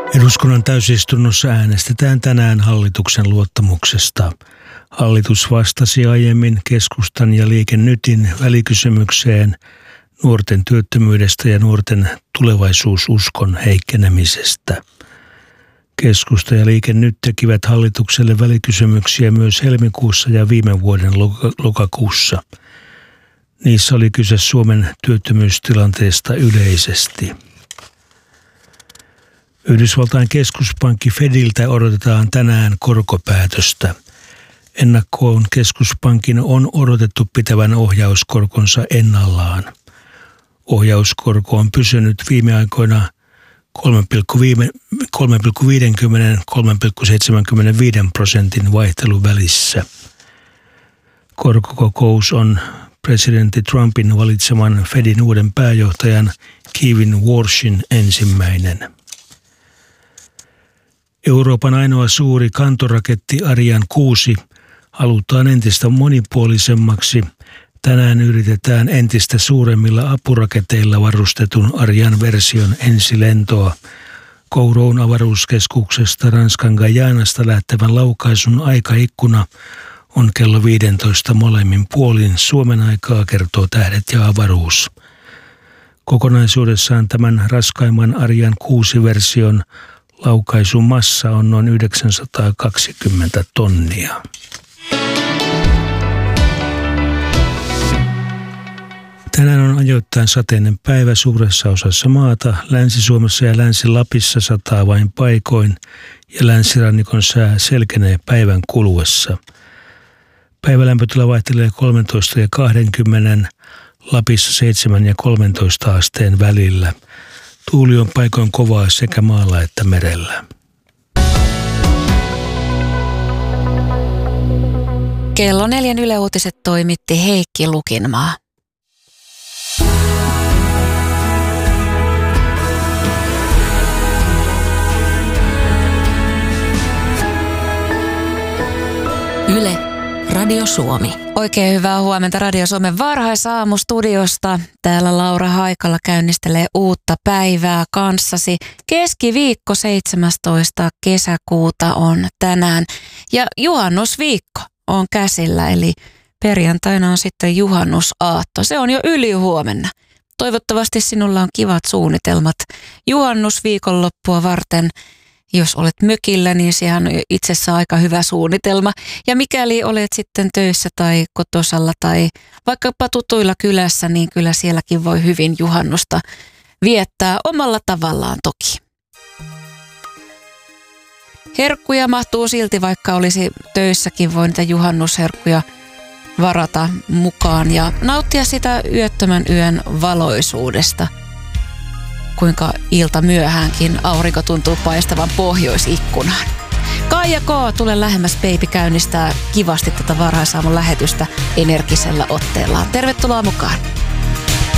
Eduskunnan täysistunnossa äänestetään tänään hallituksen luottamuksesta. Hallitus vastasi aiemmin Keskustan ja Liike Nytin välikysymykseen nuorten työttömyydestä ja nuorten tulevaisuususkon heikkenemisestä. Keskusta ja Liike Nyt tekivät hallitukselle välikysymyksiä myös helmikuussa ja viime vuoden lokakuussa. Niissä oli kyse Suomen työttömyystilanteesta yleisesti. Yhdysvaltain keskuspankki Fediltä odotetaan tänään korkopäätöstä. Ennakkoon keskuspankin on odotettu pitävän ohjauskorkonsa ennallaan. Ohjauskorko on pysynyt viime aikoina 3,50–3,75% vaihteluvälissä. Korkokokous on presidentti Trumpin valitseman Fedin uuden pääjohtajan Kevin Warshin ensimmäinen. Euroopan ainoa suuri kantoraketti Ariane 6 halutaan entistä monipuolisemmaksi. Tänään yritetään entistä suuremmilla apuraketeilla varustetun Ariane-version ensilentoa. Kouroun avaruuskeskuksesta Ranskan Guyanasta lähtevän laukaisun aikaikkuna on kello 15 molemmin puolin Suomen aikaa, kertoo Tähdet ja avaruus. Kokonaisuudessaan tämän raskaimman Ariane 6-version laukaisumassa on noin 920 tonnia. Tänään on ajoittain sateinen päivä suuressa osassa maata. Länsi-Suomessa ja Länsi-Lapissa sataa vain paikoin ja länsirannikon sää selkenee päivän kuluessa. Päivälämpötila vaihtelee 13 ja 20, Lapissa 7 ja 13 asteen välillä. Tuuli on paikoin kovaa sekä maalla että merellä. Kello 4 Yle Uutiset toimitti Heikki Lukinmaa. Yle, Radio Suomi. Oikein hyvää huomenta Radio Suomen varhaisaamu-studiosta. Täällä Laura Haikala käynnistelee uutta päivää kanssasi. Keskiviikko 17. kesäkuuta on tänään ja juhannusviikko on käsillä, eli perjantaina on sitten juhannusaatto. Se on jo ylihuomenna. Toivottavasti sinulla on kivat suunnitelmat juhannusviikonloppua varten. Jos olet mökillä, niin sehän on itsessään aika hyvä suunnitelma. Ja mikäli olet sitten töissä tai kotosalla tai vaikkapa tutuilla kylässä, niin kyllä sielläkin voi hyvin juhannusta viettää omalla tavallaan toki. Herkkuja mahtuu silti, vaikka olisi töissäkin, voi niitä juhannusherkkuja varata mukaan ja nauttia sitä yöttömän yön valoisuudesta. Kuinka ilta myöhäänkin aurinko tuntuu paistavan pohjoisikkunaan. Kaija K. Tule lähemmäs baby käynnistää kivasti tätä varhaisaamun lähetystä energisellä otteellaan. Tervetuloa mukaan.